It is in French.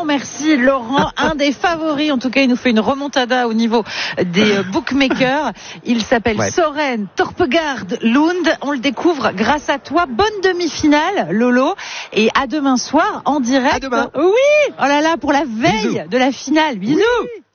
merci Laurent, un des favoris. En tout cas, il nous fait une remontada au niveau des bookmakers. Il s'appelle Soren Torpegaard Lund. On le découvre grâce à toi. Bonne demi-finale, Lolo. Et à demain soir en direct. À demain. Oui. Oh là là, pour la veille de la finale. Bisous. Oui.